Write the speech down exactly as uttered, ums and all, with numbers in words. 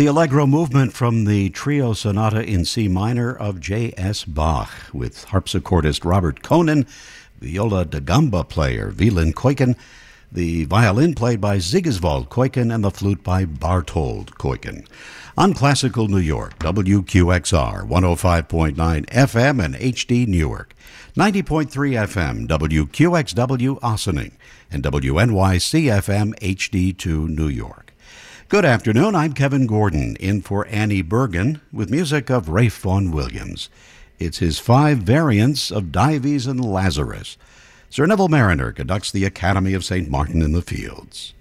The Allegro movement from the Trio Sonata in C minor of J S. Bach, with harpsichordist Robert Koenen, viola da gamba player Wieland Keuken, the violin played by Sigiswald Keuken, and the flute by Barthold Keuken. On Classical New York, W Q X R, one oh five point nine F M and H D Newark, ninety point three F M, W Q X W Ossining, and W N Y C F M H D two New York. Good afternoon, I'm Kevin Gordon, in for Annie Bergen, with music of Ralph Vaughan Williams. It's his five variants of Dives and Lazarus. Sir Neville Mariner conducts the Academy of Saint Martin in the Fields.